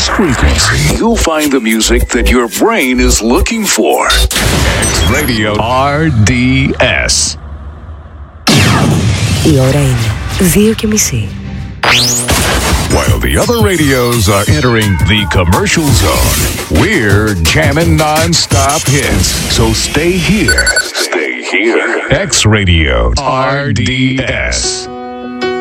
this frequency, you'll find the music that your brain is looking for. X Radio RDS. Η ώρα είναι 2:30. While the other radios are entering the commercial zone, we're jamming non-stop hits. So stay here. Stay here. X Radio RDS.